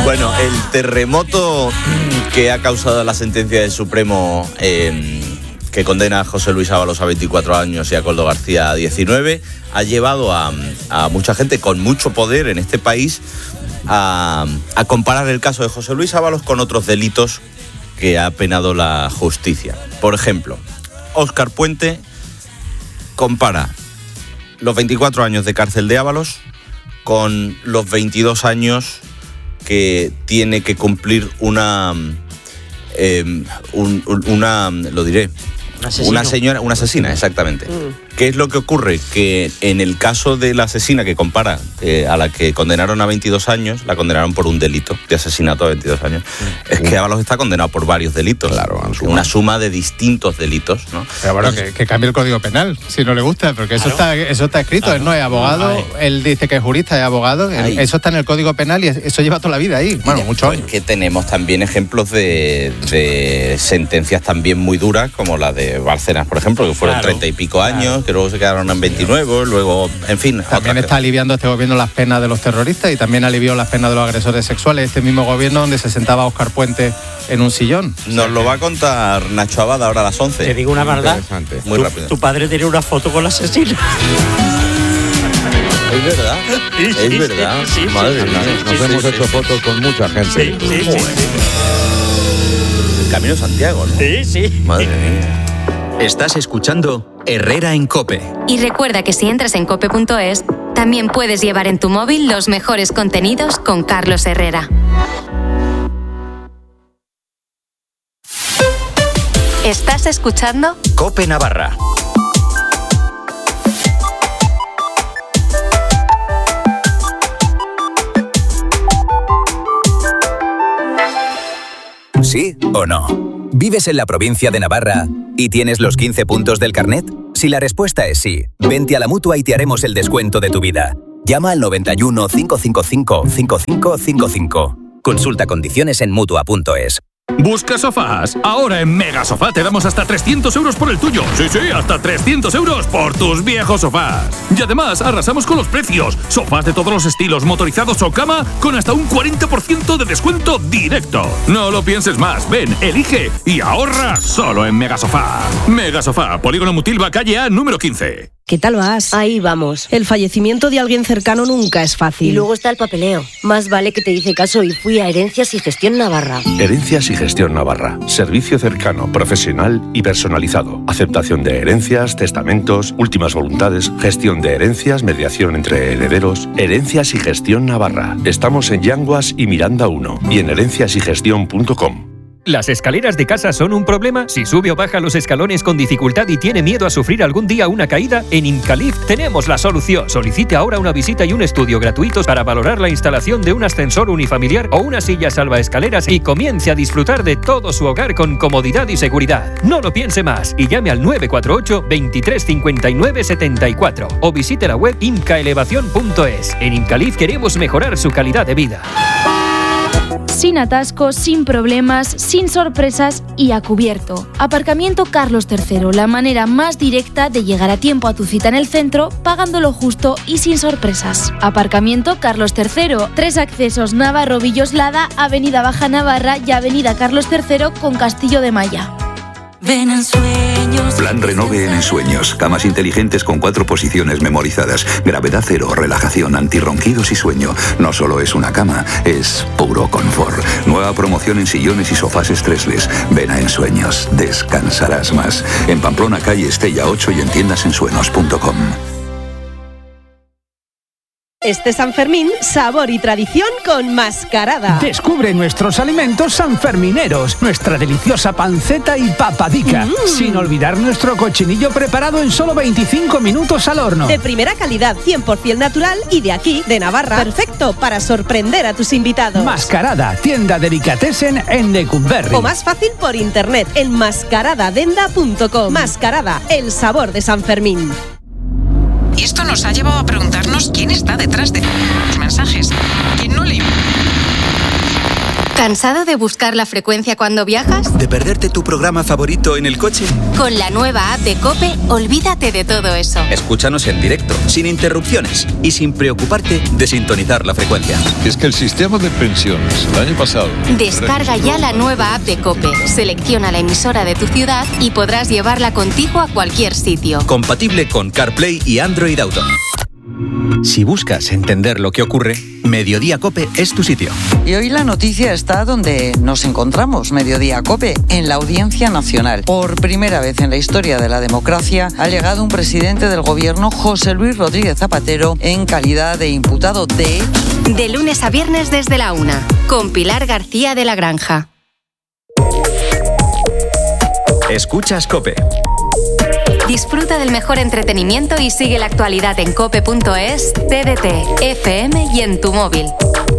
Bueno, el terremoto que ha causado la sentencia del Supremo que condena a José Luis Ábalos a 24 años y a Koldo García a 19, ha llevado a mucha gente con mucho poder en este país a comparar el caso de José Luis Ábalos con otros delitos que ha penado la justicia. Por ejemplo, Óscar Puente compara los 24 años de cárcel de Ábalos con los 22 años que tiene que cumplir una asesina, exactamente. ¿Qué es lo que ocurre? Que en el caso de la asesina que compara, a la que condenaron a 22 años, la condenaron por un delito de asesinato a 22 años. Es que Ábalos está condenado por varios delitos. Claro, una suma de distintos delitos, ¿no? Pero bueno, que cambie el Código Penal, si no le gusta, porque claro, eso está escrito. Claro. Él no es abogado, él dice que es jurista, es abogado. Eso está en el Código Penal y eso lleva toda la vida ahí. Bueno, muchos años. Que tenemos también ejemplos de sentencias también muy duras, como la de Bárcenas, por ejemplo, que fueron 30 y pico años, que luego se quedaron en 29, luego, en fin. También está aliviando este gobierno las penas de los terroristas y también alivió las penas de los agresores sexuales. Este mismo gobierno donde se sentaba Óscar Puente en un sillón. Nos lo va a contar Nacho Abad ahora a las 11. Te digo una verdad. Muy rápido. Tu padre tenía una foto con la asesina. Es verdad. Es verdad. Sí, madre mía. Nos hemos hecho fotos con mucha gente. Sí. El Camino de Santiago, ¿no? Sí. Madre mía. Estás escuchando Herrera en COPE. Y recuerda que si entras en cope.es, también puedes llevar en tu móvil los mejores contenidos con Carlos Herrera. ¿Estás escuchando? COPE Navarra. ¿Sí o no? ¿Vives en la provincia de Navarra y tienes los 15 puntos del carnet? Si la respuesta es sí, vente a la Mutua y te haremos el descuento de tu vida. Llama al 91 555 5555. Consulta condiciones en Mutua.es. ¿Busca sofás? Ahora en Mega Sofá te damos hasta 300 euros por el tuyo. Sí, hasta 300 euros por tus viejos sofás. Y además arrasamos con los precios. Sofás de todos los estilos, motorizados o cama, con hasta un 40% de descuento directo. No lo pienses más. Ven, elige y ahorra solo en Mega Sofá. Mega Sofá, Polígono Mutilva, calle A, número 15. ¿Qué tal vas? Ahí vamos. El fallecimiento de alguien cercano nunca es fácil. Y luego está el papeleo. Más vale que te hice caso y fui a Herencias y Gestión Navarra. Herencias y Gestión Navarra. Servicio cercano, profesional y personalizado. Aceptación de herencias, testamentos, últimas voluntades, gestión de herencias, mediación entre herederos. Herencias y Gestión Navarra. Estamos en Yanguas y Miranda 1 y en herenciasygestión.com. ¿Las escaleras de casa son un problema? Si sube o baja los escalones con dificultad y tiene miedo a sufrir algún día una caída, en Incalif tenemos la solución. Solicite ahora una visita y un estudio gratuitos para valorar la instalación de un ascensor unifamiliar o una silla salvaescaleras y comience a disfrutar de todo su hogar con comodidad y seguridad. No lo piense más y llame al 948 23 59 74 o visite la web incaelevación.es. En Incalif queremos mejorar su calidad de vida. Sin atascos, sin problemas, sin sorpresas y a cubierto. Aparcamiento Carlos III, la manera más directa de llegar a tiempo a tu cita en el centro, pagando lo justo y sin sorpresas. Aparcamiento Carlos III, 3 accesos: Navarro, Villoslada, Avenida Baja Navarra y Avenida Carlos III con Castillo de Maya. Ven en sueños. Plan Renove en Ensueños. Camas inteligentes con 4 posiciones memorizadas. Gravedad cero, relajación, antirronquidos y sueño. No solo es una cama, es puro confort. Nueva promoción en sillones y sofás estresles. Ven a Ensueños. Descansarás más. En Pamplona, calle Estella 8 y en tiendasensuenos.com. Este San Fermín, sabor y tradición con Mascarada. Descubre nuestros alimentos sanfermineros, nuestra deliciosa panceta y papadica, sin olvidar nuestro cochinillo preparado en solo 25 minutos al horno. De primera calidad, 100% natural y de aquí, de Navarra. Perfecto para sorprender a tus invitados. Mascarada, tienda delicatessen en Lecumberri. O más fácil por internet en mascaradadenda.com. Mascarada, el sabor de San Fermín. Y esto nos ha llevado a preguntarnos quién está detrás de los mensajes. ¿Quién no le... ¿Cansado de buscar la frecuencia cuando viajas? ¿De perderte tu programa favorito en el coche? Con la nueva app de COPE, olvídate de todo eso. Escúchanos en directo, sin interrupciones y sin preocuparte de sintonizar la frecuencia. Es que el sistema de pensiones el año pasado... Descarga ya la nueva app de COPE, selecciona la emisora de tu ciudad y podrás llevarla contigo a cualquier sitio. Compatible con CarPlay y Android Auto. Si buscas entender lo que ocurre, Mediodía COPE es tu sitio. Y hoy la noticia está donde nos encontramos, Mediodía COPE, en la Audiencia Nacional. Por primera vez en la historia de la democracia ha llegado un presidente del gobierno, José Luis Rodríguez Zapatero, en calidad de imputado de lunes a viernes desde la 1, con Pilar García de la Granja. Escuchas COPE. Disfruta del mejor entretenimiento y sigue la actualidad en cope.es, TDT, FM y en tu móvil.